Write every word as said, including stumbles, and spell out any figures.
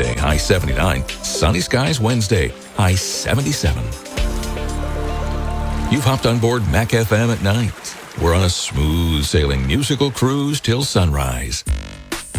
Tuesday, high seventy-nine. Sunny skies Wednesday, high seventy-seven. You've hopped on board Mac F M at night. We're on a smooth sailing musical cruise till sunrise.